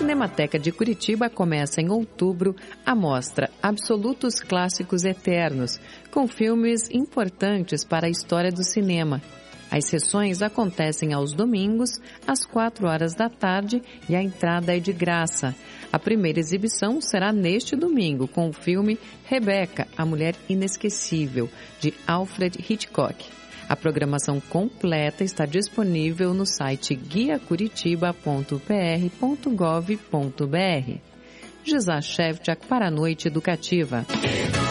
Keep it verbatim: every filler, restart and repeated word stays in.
Cinemateca de Curitiba começa em outubro a mostra Absolutos Clássicos Eternos, com filmes importantes para a história do cinema. As sessões acontecem aos domingos, às quatro horas da tarde, e a entrada é de graça. A primeira exibição será neste domingo, com o filme Rebecca, a Mulher Inesquecível, de Alfred Hitchcock. A programação completa está disponível no site guia curitiba ponto p r ponto gov ponto b r. Gisá Shevchak para a Noite Educativa.